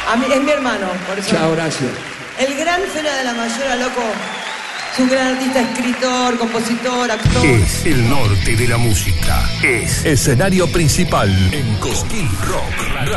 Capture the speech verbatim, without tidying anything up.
A mí, es mi hermano, por eso. Chao, Horacio. El gran Fela de la Mayora, loco. Es un gran artista, escritor, compositor, actor. Es el norte de la música. Es escenario principal en Cosquín Rock.